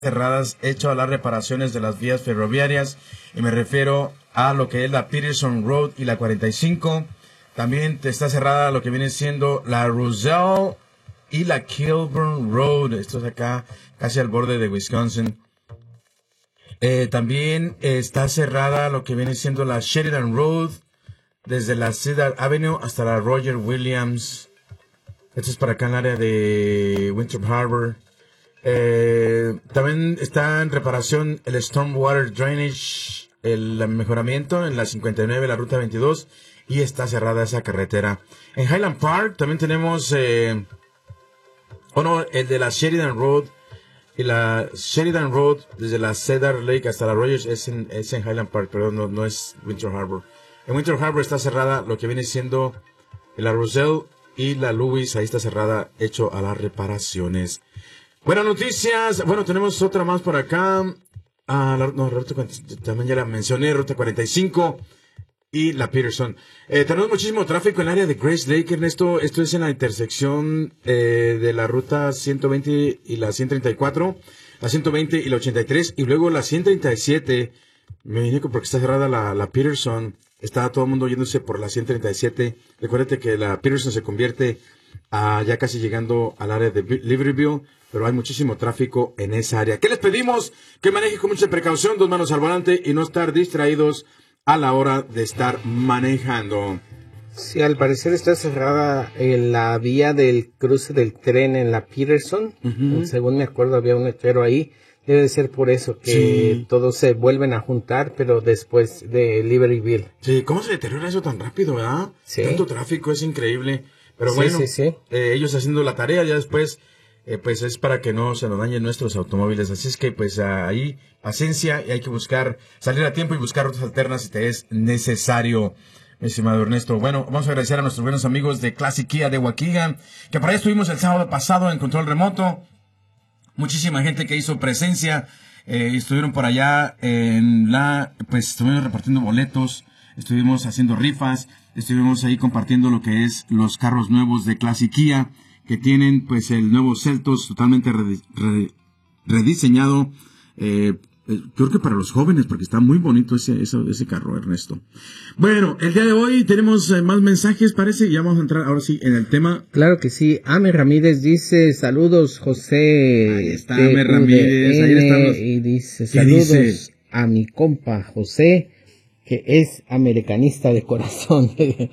cerradas hecho a las reparaciones de las vías ferroviarias, y me refiero a lo que es la Peterson Road y la 45. También está cerrada lo que viene siendo la Roselle y la Kilburn Road. Esto es acá casi al borde de Wisconsin. También está cerrada lo que viene siendo la Sheridan Road desde la Cedar Avenue hasta la Roger Williams. Esto es para acá en el área de Winter Harbor. También está en reparación el Stormwater Drainage, el mejoramiento en la 59, la ruta 22, y está cerrada esa carretera. En Highland Park también tenemos, el de la Sheridan Road, y la Sheridan Road desde la Cedar Lake hasta la Rogers es en Highland Park, perdón, no es Winter Harbor. En Winter Harbor está cerrada lo que viene siendo la Roselle y la Lewis, ahí está cerrada, hecho a las reparaciones. Buenas noticias. Bueno, tenemos otra más por acá. También ya la mencioné, Ruta 45 y la Peterson. Tenemos muchísimo tráfico en el área de Grace Lake, Ernesto. Esto es en la intersección de la Ruta 120 y la 134, la 120 y la 83, y luego la 137. Me vine porque está cerrada la Peterson. Está todo el mundo yéndose por la 137. Recuérdate que la Peterson se convierte ya casi llegando al área de Libertyville, pero hay muchísimo tráfico en esa área. ¿Qué les pedimos? Que manejen con mucha precaución, 2 manos al volante y no estar distraídos a la hora de estar manejando. Sí, al parecer está cerrada la vía del cruce del tren en la Peterson. Según me acuerdo, había un letrero ahí. Debe de ser por eso que todos se vuelven a juntar, pero después de Libertyville. Sí, ¿cómo se deteriora eso tan rápido, verdad? Sí. Tanto tráfico, es increíble. Pero bueno, ellos haciendo la tarea, ya después, pues es para que no se nos dañen nuestros automóviles. Así es que, pues ahí, paciencia, y hay que salir a tiempo y buscar rutas alternas si te es necesario, mi estimado Ernesto. Bueno, vamos a agradecer a nuestros buenos amigos de Classic Kia de Waukegan, que por ahí estuvimos el sábado pasado en control remoto. Muchísima gente que hizo presencia, estuvieron por allá pues estuvimos repartiendo boletos, estuvimos haciendo rifas, estuvimos ahí compartiendo lo que es los carros nuevos de Classic Kia, que tienen pues el nuevo Seltos totalmente rediseñado, creo que para los jóvenes, porque está muy bonito ese carro, Ernesto. Bueno, el día de hoy tenemos más mensajes, parece, y ya vamos a entrar ahora sí en el tema. Claro que sí. Ame Ramírez dice, saludos, José. Ahí está Ame Ramírez, ahí estamos. Y dice, saludos a mi compa José, que es americanista de corazón.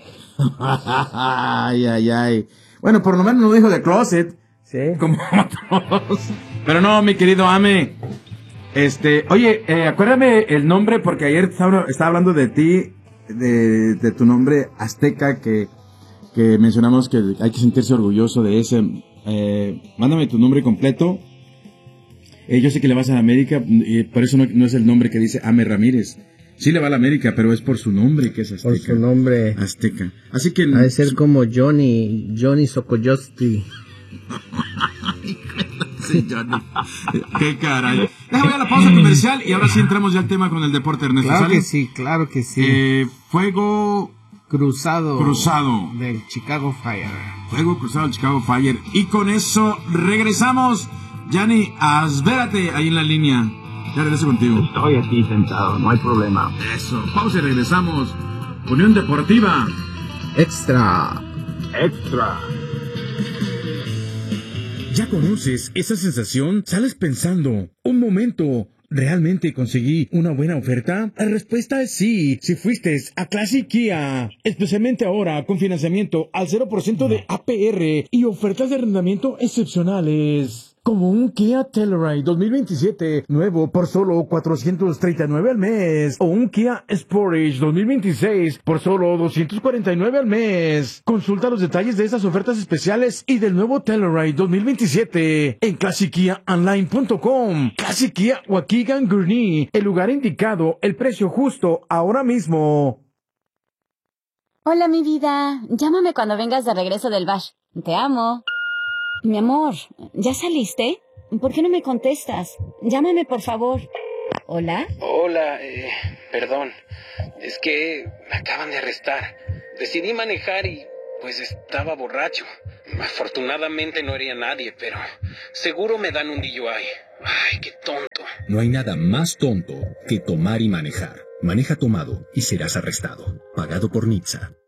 Ay. Bueno, por lo menos no dijo de closet. Sí. Como otros. Pero no, mi querido Ame. Oye, acuérdame el nombre, porque ayer estaba hablando de ti, de tu nombre azteca, que mencionamos que hay que sentirse orgulloso de ese. Mándame tu nombre completo. Yo sé que le vas a la América, y por eso no es el nombre que dice Ame Ramírez. Sí le va a la América, pero es por su nombre que es azteca. Por su nombre. Azteca. Así que... Ha de ser como Johnny Socoyosti. Sí, Johnny. Qué caray. Déjame a la pausa comercial y ahora sí entramos ya al tema con el deporte, Ernesto. Claro que sí. Fuego cruzado del Chicago Fire. Fuego cruzado del Chicago Fire. Y con eso regresamos. Yanni, espérate ahí en la línea. Ya regreso contigo. Estoy aquí sentado, no hay problema. Eso. Pausa y regresamos. Unión Deportiva Extra. ¿Ya conoces esa sensación? ¿Sales pensando, un momento, ¿realmente conseguí una buena oferta? La respuesta es sí, si fuiste a Classic Kia. Especialmente ahora, con financiamiento al 0% de APR y ofertas de arrendamiento excepcionales. Como un Kia Telluride 2027 nuevo por solo $439 al mes. O un Kia Sportage 2026 por solo $249 al mes. Consulta los detalles de estas ofertas especiales y del nuevo Telluride 2027 en ClassicKiaOnline.com. Classic Kia Waukegan Gurnee. El lugar indicado, el precio justo, ahora mismo. Hola, mi vida. Llámame cuando vengas de regreso del bash. Te amo. Mi amor, ¿ya saliste? ¿Por qué no me contestas? Llámame, por favor. ¿Hola? Hola, perdón. Es que me acaban de arrestar. Decidí manejar y pues estaba borracho. Afortunadamente no hería a nadie, pero seguro me dan un DUI. Ay, qué tonto. No hay nada más tonto que tomar y manejar. Maneja tomado y serás arrestado. Pagado por NHTSA.